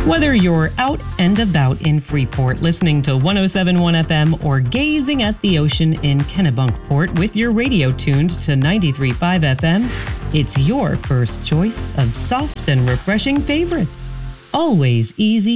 Whether you're out and about in Freeport listening to 107.1 FM or gazing at the ocean in Kennebunkport with your radio tuned to 93.5 FM, it's your first choice of soft and refreshing favorites. Always easy